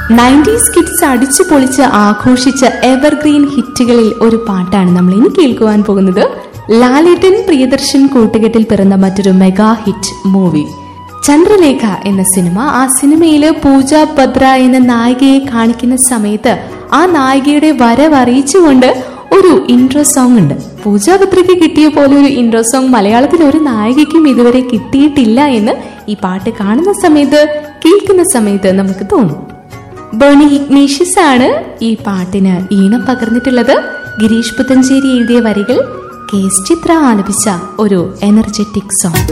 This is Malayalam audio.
90s കിഡ്സ് അടിച്ചു പൊളിച്ച് ആഘോഷിച്ച എവർഗ്രീൻ ഹിറ്റുകളിൽ ഒരു പാട്ടാണ് നമ്മൾ ഇനി കേൾക്കുവാൻ പോകുന്നത്. ലാലേട്ടൻ പ്രിയദർശൻ കൂട്ടുകെട്ടിൽ പിറന്ന മറ്റൊരു മെഗാ ഹിറ്റ് മൂവി ചന്ദ്രലേഖ എന്ന സിനിമ. ആ സിനിമയില് പൂജ ഭദ്ര എന്ന നായികയെ കാണിക്കുന്ന സമയത്ത് ആ നായികയുടെ വരവറിയിച്ചുകൊണ്ട് ഒരു ഇൻട്രോ സോങ് ഉണ്ട്. പൂജ ഭദ്രയ്ക്ക് കിട്ടിയ പോലെ ഒരു ഇൻട്രോ സോങ് മലയാളത്തിൽ ഒരു നായികയ്ക്കും ഇതുവരെ കിട്ടിയിട്ടില്ല എന്ന് ഈ പാട്ട് കാണുന്ന സമയത്ത് കേൾക്കുന്ന സമയത്ത് നമുക്ക് തോന്നും. ബോണി ഇഗ്നീഷ്യസ് ആണ് ഈ പാട്ടിന് ഈണം പകർന്നിട്ടുള്ളത്. ഗിരീഷ് പുത്തഞ്ചേരി എഴുതിയ വരികൾ കെ എസ് ചിത്ര ആലപിച്ച ഒരു എനർജറ്റിക് സോങ്.